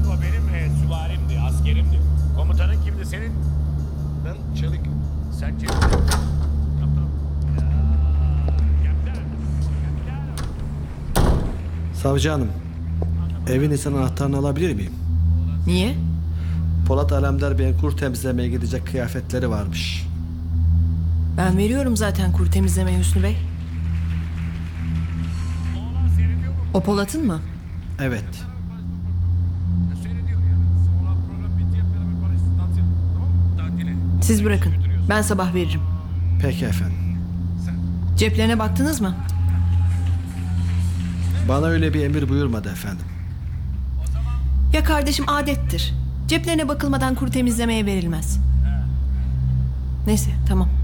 o benim süvarimdi, askerimdi. Komutanın kimdi senin? Ben Çelik. Sen Çelik. Kaptanım. Kaptan. Savcı hanım, evinizin anahtarını alabilir miyim? Niye? Polat Alemdar Bey'in kur temizlemeye gidecek kıyafetleri varmış. Ben veriyorum zaten kuru temizlemeye Hüsnü Bey. Oğlan seyrediyor mu? O Polat'ın mı? Evet. Seyrediyor yani. Sonra program bitti, hep beraber Paris tatil. Tamam mı? Tatile. Siz bırakın. Ben sabah veririm. Peki efendim. Ceplerine baktınız mı? Bana öyle bir emir buyurmadı efendim. Ya kardeşim adettir. Ceplerine bakılmadan kuru temizlemeye verilmez. Neyse tamam.